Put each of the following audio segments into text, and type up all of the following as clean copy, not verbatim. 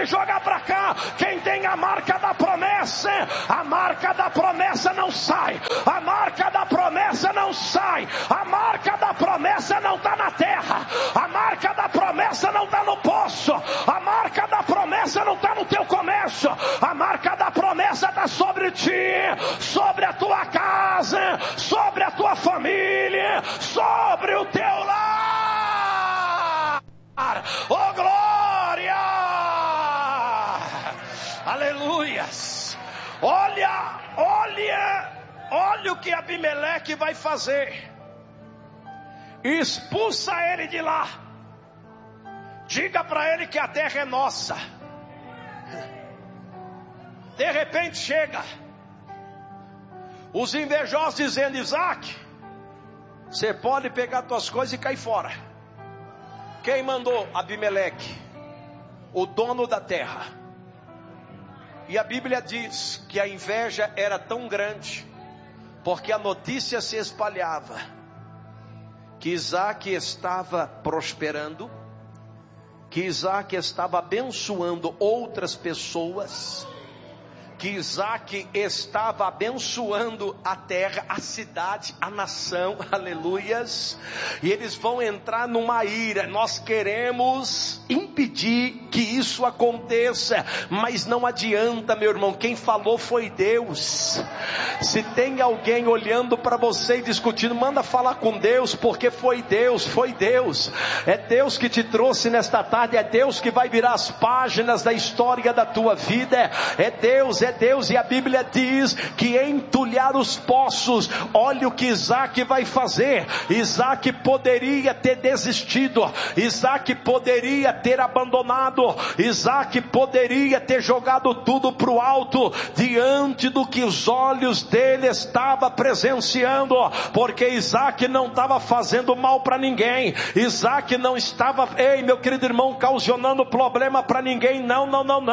pode jogar para cá. Quem tem a marca da promessa, a marca da promessa não sai. A marca da promessa não sai. A marca da promessa não está na terra. A marca da promessa não está no poço. A marca da promessa não está no teu comércio. A marca da promessa está sobre ti, sobre a tua casa, sobre a tua família, sobre o teu lar. Oh, glória! Aleluias! Olha o que Abimeleque vai fazer. Expulsa ele de lá. Diga para ele que a terra é nossa. De repente chega os invejosos dizendo: Isaac, você pode pegar tuas coisas e cair fora. Quem mandou? Abimeleque, o dono da terra. E a Bíblia diz que a inveja era tão grande, porque a notícia se espalhava, que Isaac estava prosperando, que Isaac estava abençoando outras pessoas, que Isaac estava abençoando a terra, a cidade, a nação, aleluias. E eles vão entrar numa ira. Nós queremos impedir que isso aconteça, mas não adianta, meu irmão. Quem falou foi Deus. Se tem alguém olhando para você e discutindo, manda falar com Deus, porque foi Deus, foi Deus. É Deus que te trouxe nesta tarde, é Deus que vai virar as páginas da história da tua vida, é Deus. E a Bíblia diz que entulhar os poços. Olha o que Isaac vai fazer. Isaac poderia ter desistido, Isaac poderia ter abandonado, Isaac poderia ter jogado tudo para o alto, diante do que os olhos dele estavam presenciando, porque Isaac não estava fazendo mal para ninguém, Isaac não estava, ei meu querido irmão, causando problema para ninguém. Não,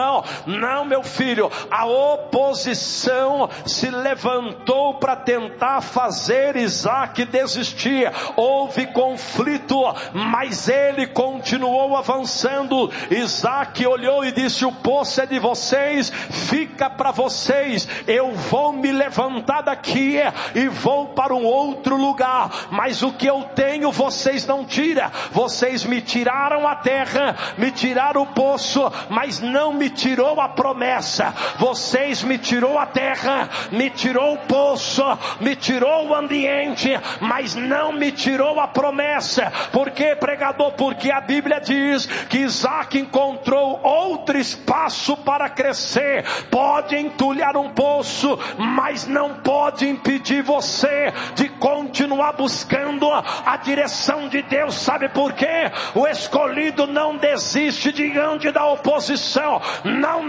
meu filho. A oposição se levantou para tentar fazer Isaac desistir. Houve conflito, mas ele continuou avançando. Isaac olhou e disse: o poço é de vocês, fica para vocês. Eu vou me levantar daqui e vou para um outro lugar, mas o que eu tenho vocês não tiram. Vocês me tiraram a terra, me tiraram o poço, mas não me tirou a promessa. Vocês me tirou a terra, me tirou o poço, me tirou o ambiente, mas não me tirou a promessa. Por quê, pregador? Porque a Bíblia diz que Isaac encontrou outro espaço para crescer. Pode entulhar um poço, mas não pode impedir você de continuar buscando a direção de Deus. Sabe por quê? O escolhido não desiste diante da oposição. Não.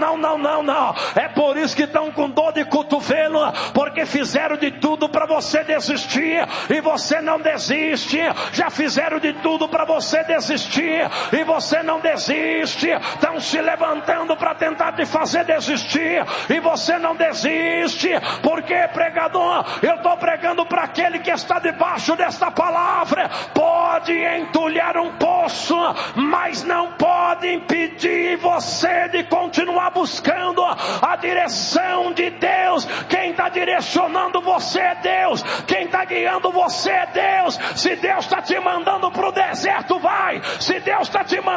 É por isso que estão com dor de cotovelo, porque fizeram de tudo para você desistir e você não desiste. Já fizeram de tudo para você desistir e você não desiste. Estão se levantando para tentar te fazer desistir e você não desiste. Porque, pregador, eu estou pregando para aquele que está debaixo desta palavra. Pode entulhar um poço, mas não pode impedir você de continuar buscando a direção de Deus. Quem está direcionando você é Deus. Quem está guiando você é Deus. Se Deus está te mandando para o deserto, vai. Se Deus está te mandando